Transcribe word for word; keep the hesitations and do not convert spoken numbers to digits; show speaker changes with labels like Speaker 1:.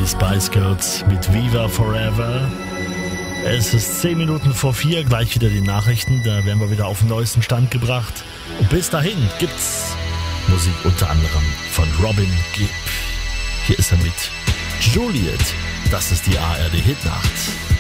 Speaker 1: die Spice Girls mit Viva Forever. Es ist zehn Minuten vor vier, gleich wieder die Nachrichten, da werden wir wieder auf den neuesten Stand gebracht. Und bis dahin gibt's Musik unter anderem von Robin Gibb. Hier ist er mit Juliet, das ist die A R D Hitnacht.